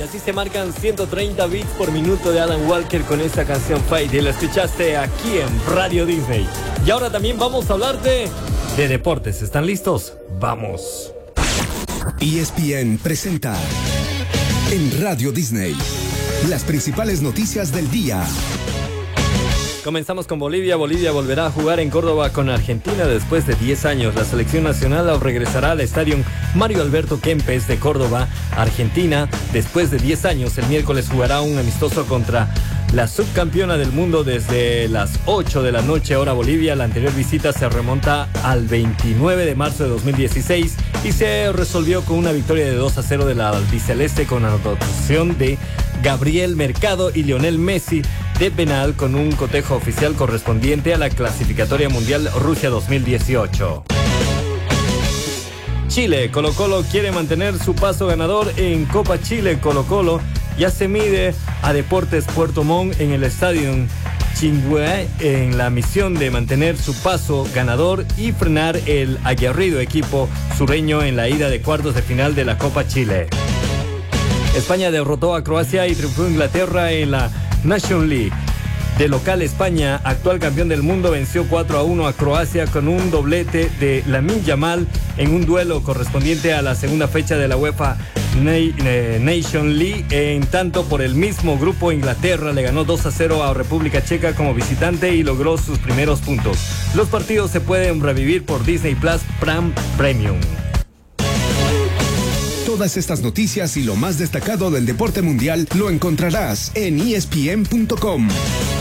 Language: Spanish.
Así se marcan 130 beats por minuto de Alan Walker con esta canción Fight. Y la escuchaste aquí en Radio Disney. Y ahora también vamos a hablar de deportes. ¿Están listos? ¡Vamos! ESPN presenta en Radio Disney las principales noticias del día. Comenzamos con Bolivia. Bolivia volverá a jugar en Córdoba con Argentina después de 10 años. La selección nacional regresará al estadio Mario Alberto Kempes de Córdoba, Argentina. Después de 10 años, el miércoles jugará un amistoso contra la subcampeona del mundo desde las 8 de la noche, hora Bolivia. La anterior visita se remonta al 29 de marzo de 2016 y se resolvió con una victoria de 2-0 de la albiceleste con anotación de Gabriel Mercado y Lionel Messi de penal con un cotejo oficial correspondiente a la clasificatoria mundial Rusia 2018. Chile, Colo-Colo quiere mantener su paso ganador en Copa Chile. Colo-Colo ya se mide a Deportes Puerto Montt en el estadio Chingüe en la misión de mantener su paso ganador y frenar el aguerrido equipo sureño en la ida de cuartos de final de la Copa Chile. España derrotó a Croacia y triunfó Inglaterra en la Nations League. De local, España, actual campeón del mundo, venció 4-1 a Croacia con un doblete de Lamine Yamal en un duelo correspondiente a la segunda fecha de la UEFA Nation League. En tanto, por el mismo grupo, Inglaterra le ganó 2-0 a República Checa como visitante y logró sus primeros puntos. Los partidos se pueden revivir por Disney Plus Prime Premium. Todas estas noticias y lo más destacado del deporte mundial lo encontrarás en ESPN.com.